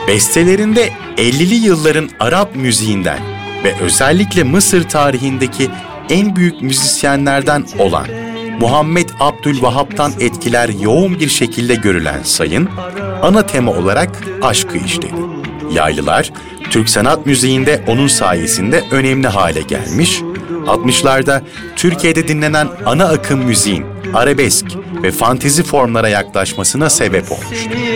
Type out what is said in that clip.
Bestelerinde 50'li yılların Arap müziğinden ve özellikle Mısır tarihindeki en büyük müzisyenlerden olan Muhammed Abdülvahap'tan etkiler yoğun bir şekilde görülen Sayın, ana tema olarak aşkı işledi. Yaylılar, Türk sanat müziğinde onun sayesinde önemli hale gelmiş, 60'larda Türkiye'de dinlenen ana akım müziğin arabesk ve fantezi formlara yaklaşmasına sebep olmuştu.